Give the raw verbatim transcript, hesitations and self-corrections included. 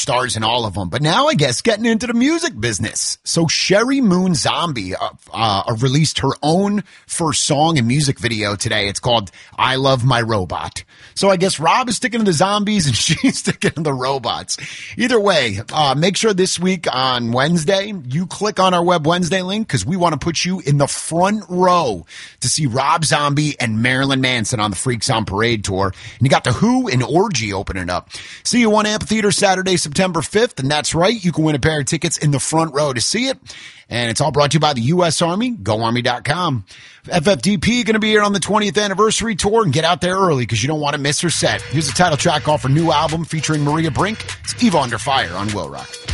stars in all of them. But now I guess getting into the music business. So Sherry Moon Zombie uh, uh, released her own first song and music video today. It's called I Love My Robot. So I guess Rob is sticking to the zombies and she's sticking to the robots. Either way, uh, make sure this week on Wednesday, you click on our Web Wednesday link because we want to put you in the front row to see Rob Zombie and Marilyn Manson on the Freaks on Parade tour. And you got The Who and Orgy opening up. See you One Amphitheater Saturday, September fifth. And that's right, you can win a pair of tickets in the front row to see it. And it's all brought to you by the U S Army, go army dot com. F F D P going to be here on the twentieth anniversary tour, and get out there early because you don't want to miss her set. Here's the title track off her new album featuring Maria Brink. It's Eva Under Fire on Will Rock.